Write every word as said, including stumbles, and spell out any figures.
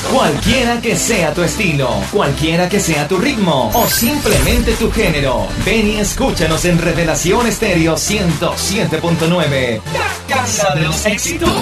Cualquiera que sea tu estilo, cualquiera que sea tu ritmo o simplemente tu género, ven y escúchanos en Revelación Estéreo ciento siete punto nueve. La Casa de los Éxitos.